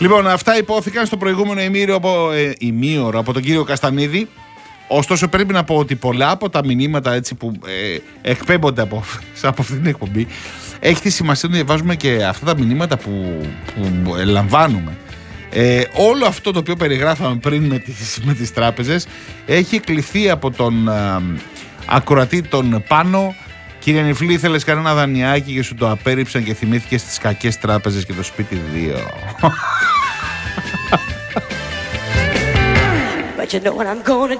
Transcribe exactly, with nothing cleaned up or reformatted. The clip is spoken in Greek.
Λοιπόν, αυτά υπόθηκαν στο προηγούμενο ημίωρο από, ε, ημίωρο από τον κύριο Καστανίδη. Ωστόσο, πρέπει να πω ότι πολλά από τα μηνύματα έτσι, που ε, εκπέμπονται από, από αυτή την εκπομπή, έχει τη σημασία να διαβάζουμε και αυτά τα μηνύματα που, που ε, λαμβάνουμε. Ε, όλο αυτό το οποίο περιγράφαμε πριν με τις, με τις τράπεζες έχει κληθεί από τον ε, ακροατή τον Πάνο. Κύριε Νιφλή, ήθελες κανένα δανειάκι και σου το απέρριψαν και θυμήθηκες στις κακές τράπεζες και το σπίτι δύο. But you know what I'm gonna